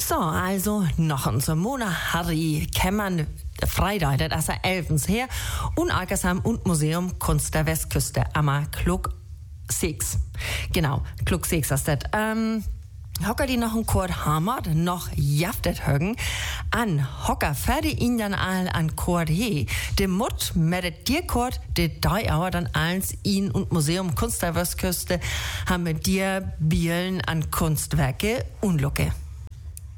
So, also noch ein Simone Harry Kämmern Freitag, das ist 11. her, und Algersheim und Museum Kunst der Westküste, am Klug 6. Genau, Klug 6 ist das. Hocker die noch ein Kurt Hammer, noch jaftet högen, an Hocker fertig ihn dann all an Kurt he. De Mut mit dir Kurt, de 3 Auer dann eins ihn und Museum Kunst der Westküste haben mit dir Bielen an Kunstwerke und Lucke.